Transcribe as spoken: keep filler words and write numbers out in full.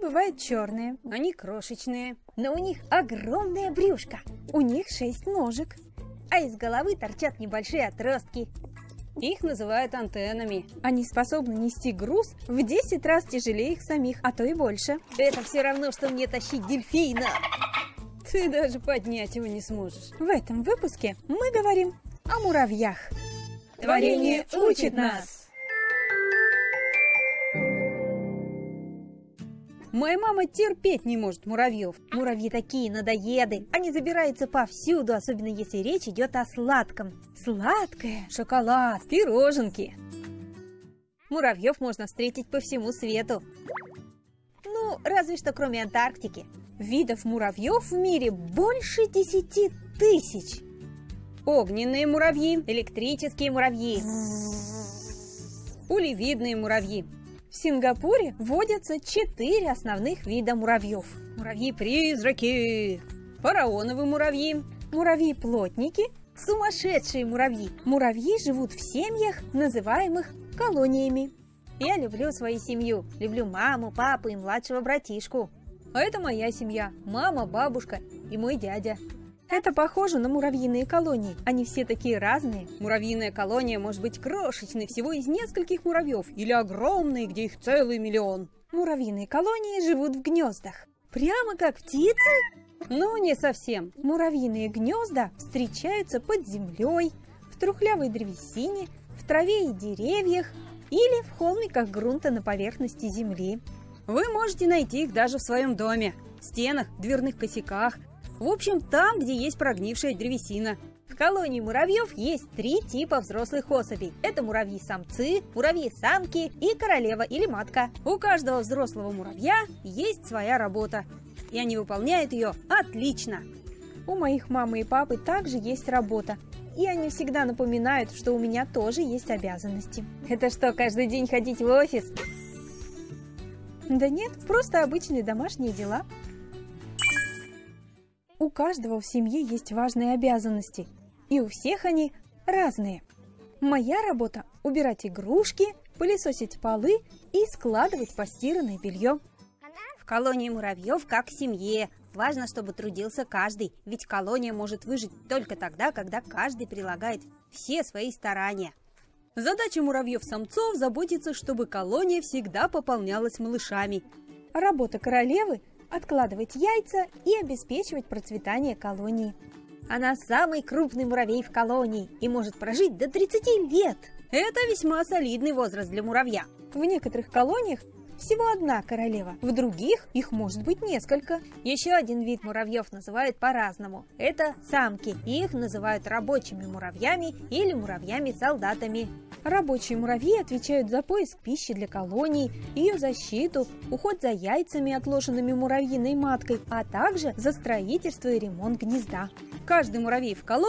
бывают черные. Они крошечные. Но у них огромное брюшко. У них шесть ножек. А из головы торчат небольшие отростки. Их называют антеннами. Они способны нести груз в десять раз тяжелее их самих, а то и больше. Это все равно, что мне тащить дельфина. Ты даже поднять его не сможешь. В этом выпуске мы говорим о муравьях. Творение учит нас. Моя мама терпеть не может муравьев. Муравьи такие надоеды. Они забираются повсюду, особенно если речь идет о сладком. Сладкое, шоколад, Пироженки. муравьев можно встретить по всему свету. Ну, разве что кроме Антарктики. Видов муравьев в мире больше десяти тысяч. Огненные муравьи, Электрические муравьи. пулевидные муравьи, В Сингапуре водятся четыре основных вида муравьев. муравьи-призраки, фараоновые муравьи, Муравьи-плотники, сумасшедшие муравьи. Муравьи живут в семьях, называемых колониями. Я люблю свою семью. Люблю маму, папу и младшего братишку. А это моя семья, мама, бабушка и мой дядя. Это похоже на муравьиные колонии. Они все такие разные. Муравьиная колония может быть крошечной, всего из нескольких муравьев, или огромной, где их целый миллион. Муравьиные колонии живут в гнездах. Прямо как птицы? Ну, не совсем. Муравьиные гнезда встречаются под землей, в трухлявой древесине, в траве и деревьях или в холмиках грунта на поверхности земли. Вы можете найти их даже в своем доме, в стенах, дверных косяках, в общем, там, где есть прогнившая древесина. В колонии муравьев есть три типа взрослых особей. Это муравьи-самцы, муравьи-самки и королева или матка. У каждого взрослого муравья есть своя работа, и они выполняют ее отлично. У моих мамы и папы также есть работа. И они всегда напоминают, что у меня тоже есть обязанности. Это что, каждый день ходить в офис? Да нет, просто обычные домашние дела. У каждого в семье есть важные обязанности, и у всех они разные. Моя работа – убирать игрушки, пылесосить полы и складывать постиранное белье. В колонии муравьев как в семье. Важно, чтобы трудился каждый, ведь колония может выжить только тогда, когда каждый прилагает все свои старания. Задача муравьев-самцов – заботиться, чтобы колония всегда пополнялась малышами. Работа королевы – откладывать яйца и обеспечивать процветание колонии. Она самый крупный муравей в колонии и может прожить до тридцати лет. Это весьма солидный возраст для муравья. В некоторых колониях всего одна королева, в других их может быть несколько. Еще один вид муравьев называют по-разному. Это самки. Их называют рабочими муравьями или муравьями-солдатами. Рабочие муравьи отвечают за поиск пищи для колонии, ее защиту, уход за яйцами, отложенными муравьиной маткой, а также за строительство и ремонт гнезда. Каждый муравей в колонии